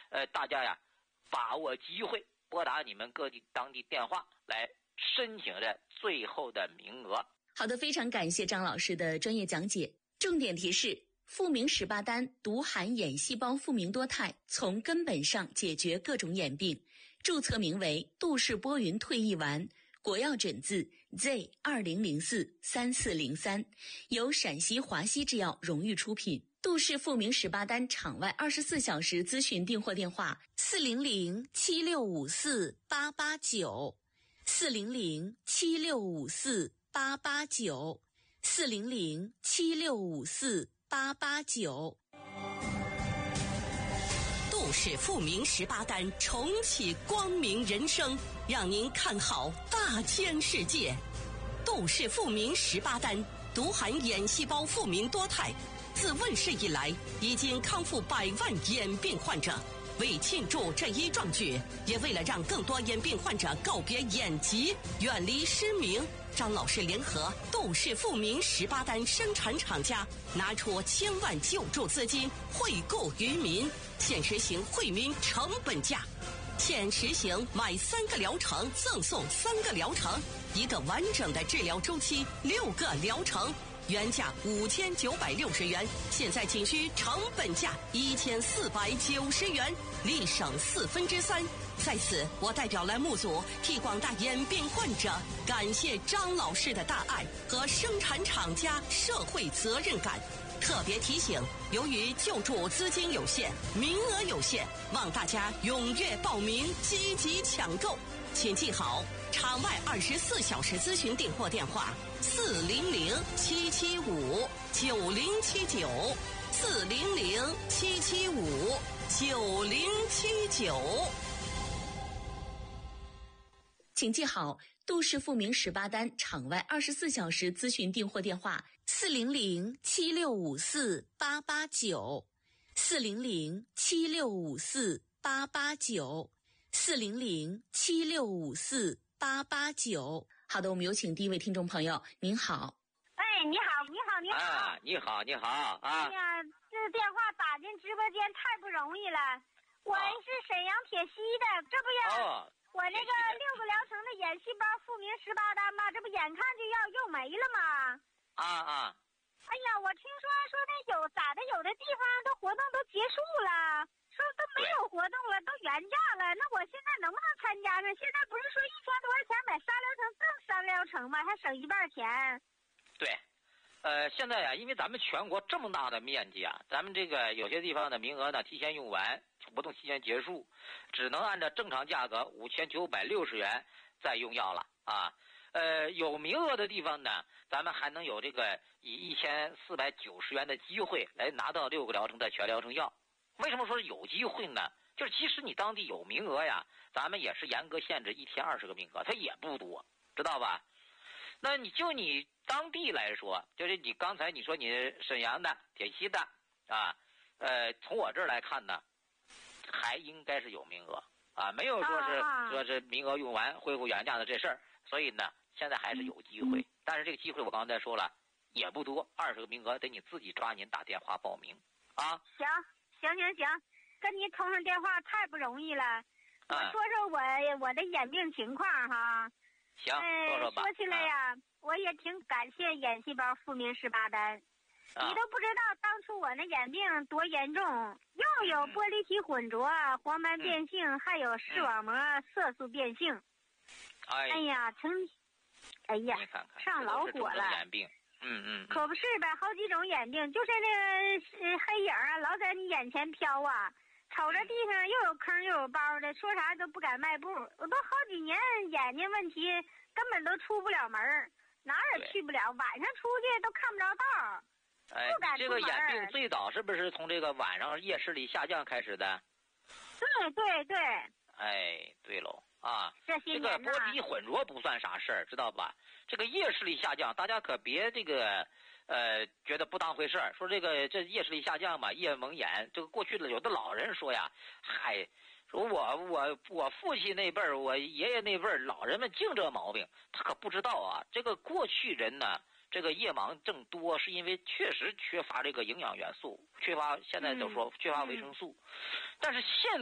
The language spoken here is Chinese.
大家呀把握机会，拨打你们各地当地电话来申请这最后的名额。 好的，非常感谢张老师的专业讲解。重点提示：复明18单独含眼细胞复明多肽，从根本上解决各种眼病。注册名为杜氏波云退役丸，国药诊字 Z20043403，由陕西华西制药荣誉出品。杜氏复明18单场外24小时咨询订货电话400-7654-889，400-7654-889。 杜氏复明18单重启光明人生，让您看好大千世界。杜氏复明18单独含眼细胞复明多肽，自问世以来已经康复100万眼病患者。为庆祝这一壮举，也为了让更多眼病患者告别眼疾，远离失明，张老师联合杜氏复明18单生产厂家，拿出1000万救助资金惠顾于民，现实行惠民成本价。现实行买3个疗程赠送3个疗程，1个完整的治疗周期，6个疗程，原价5960元，现在仅需成本价1490元，立省3/4。在此，我代表栏目组替广大眼病患者感谢张老师的大爱和生产厂家社会责任感。特别提醒，由于救助资金有限，名额有限，望大家踊跃报名，积极抢购。请记好，场外24小时咨询订货电话：400-775-9079，400-775-9079。 请记好，杜氏复明18单场外24小时咨询订货电话：400-765-489，400-765-489。好的，我们有请第一位听众朋友。您好。 哎，你好，你好，你好。 啊，你好，你好啊！ 哎呀，这电话打进直播间太不容易了。我是沈阳铁西的，这不也。我那个6个疗程的眼细胞复明18单嘛，这不眼看就要又没了吗？哎呀，我听说那有的地方都活动都结束了，说都没有活动了，都原价了。那我现在能不能参加呢？现在不是说1000多块钱买3疗程赠3疗程吗？还省1半钱。 对，现在呀，因为咱们全国这么大的面积啊，咱们这个有些地方的名额呢提前用完，活动提前结束，只能按照正常价格5960元再用药了啊。有名额的地方呢，咱们还能有这个以1490元的机会来拿到6个疗程的全疗程药。为什么说是有机会呢？就是即使你当地有名额呀，咱们也是严格限制1天20个名额，它也不多，知道吧？那你当地来说，就是你刚才你说你沈阳的、铁西的啊，从我这儿来看呢，还应该是有名额啊，没有说是名额用完恢复原价的这事儿，所以呢，现在还是有机会。但是这个机会我刚才说了也不多，20个名额得你自己抓紧打电话报名啊。 行，跟你通上电话太不容易了。我说说我的眼病情况哈。 行，说说吧。 说起来呀，我也挺感谢眼细胞复明18单。你都不知道当初我那眼病多严重，又有玻璃体混浊、黄斑变性，还有视网膜色素变性。哎呀， 你看看上老火了。 眼病， 可不是呗，好几种眼病，就是那个黑影啊，老在你眼前飘啊，瞅着地上又有坑又有包的，说啥都不敢迈步。我都好几年眼睛问题，根本都出不了门，哪儿也去不了，晚上出去都看不着道。不敢出门。 这个眼病最早是不是从这个晚上夜视力下降开始的？ 对。 哎，对喽啊， 这个玻璃混浊不算啥事儿，知道吧？这个夜视力下降，大家可别这个觉得不当回事儿，说这夜视力下降嘛，夜蒙眼。这个过去的有的老人说呀，嗨，说我父亲那辈儿，我爷爷那辈儿，老人们净这毛病，他可不知道啊。这个过去人呢，这个夜盲症多，是因为确实缺乏这个营养元素，现在就说缺乏维生素，但是现